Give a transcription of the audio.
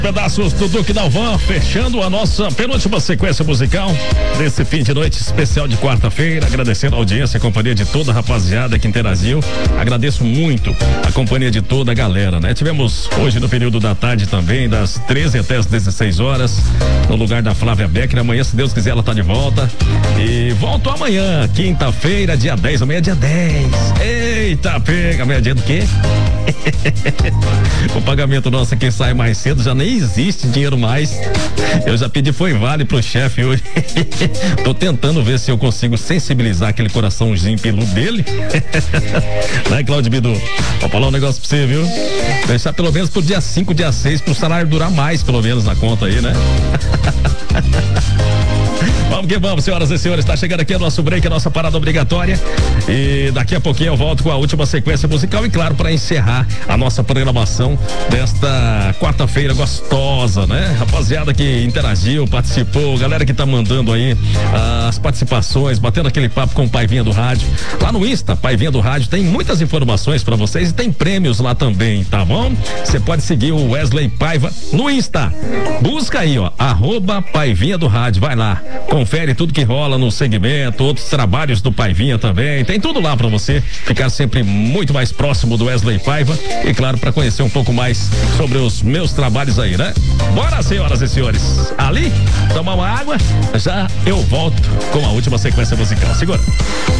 Pedaços do Duque Dalvan, fechando a nossa penúltima sequência musical desse fim de noite especial de quarta-feira, agradecendo a audiência, a companhia de toda a rapaziada que interagiu. Agradeço muito a companhia de toda a galera, né? Tivemos hoje no período da tarde também, das 13 até as 16 horas, no lugar da Flávia Becker. Amanhã, se Deus quiser, ela tá de volta. E volto amanhã, quinta-feira, dia 10, amanhã é dia 10. Eita, pega, amanhã é dia do quê? O pagamento nosso aqui sai mais cedo, já nem existe dinheiro mais. Eu já pedi foi vale pro chefe hoje. Tô tentando ver se eu consigo sensibilizar aquele coraçãozinho peludo dele. Né, Cláudio Bidu? Vou falar um negócio pra você, viu? Deixar pelo menos pro dia 5, dia 6, pro salário durar mais, pelo menos, na conta aí, né? Vamos que vamos, senhoras e senhores, tá chegando aqui o nosso break, a nossa parada obrigatória, e daqui a pouquinho eu volto com a última sequência musical e claro, para encerrar a nossa programação desta quarta-feira gostosa, né? Rapaziada que interagiu, participou, galera que tá mandando aí as participações, batendo aquele papo com o Paivinha do Rádio, lá no Insta, Paivinha do Rádio, tem muitas informações para vocês e tem prêmios lá também, tá bom? Você pode seguir o Wesley Paiva no Insta, busca aí, ó, @Paivinha do Rádio, vai lá, confere tudo que rola no segmento, outros trabalhos do Paivinha também, tem tudo lá pra você ficar sempre muito mais próximo do Wesley Paiva e claro, pra conhecer um pouco mais sobre os meus trabalhos aí, né? Bora, senhoras e senhores, ali, tomar uma água, já eu volto com a última sequência musical, segura.